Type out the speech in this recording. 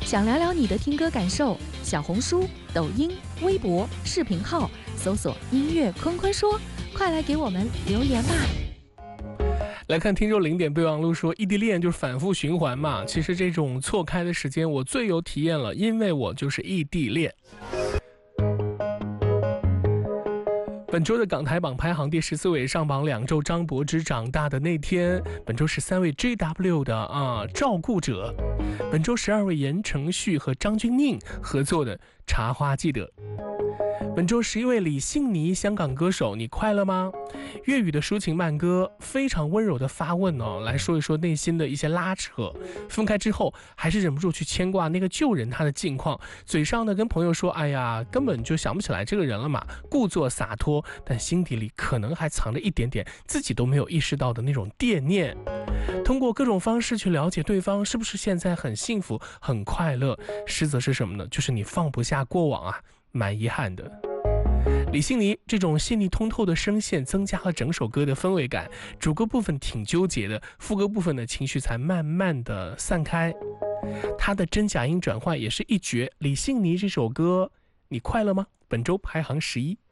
想聊聊你的听歌感受，小红书、抖音、微博、视频号搜索音乐坤坤说，快来给我们留言吧。 来看听众零点备忘录说，异地恋就是反复循环嘛。其实这种错开的时间我最有体验了，因为我就是异地恋。本周的港台榜排行第14位，上榜2周，张柏芝长大的那天。本周13位 JW 的照顾者。本周12位言承旭和张钧甯合作的茶花记得。本周11位李信尼，香港歌手，你快乐吗？粤语的抒情慢歌，非常温柔的发问来说一说内心的一些拉扯。分开之后还是忍不住去牵挂那个旧人他的近况，嘴上呢跟朋友说，哎呀根本就想不起来这个人了嘛，故作洒脱，但心底里可能还藏着一点点自己都没有意识到的那种惦念。通过各种方式去了解对方是不是现在很幸福很快乐，实则是什么呢？就是你放不下过往啊，蛮遗憾的。李信尼这种细腻通透的声线增加了整首歌的氛围感，主歌部分挺纠结的，副歌部分的情绪才慢慢的散开。他的真假音转换也是一绝。李信尼这首歌你快乐吗？本周排行11。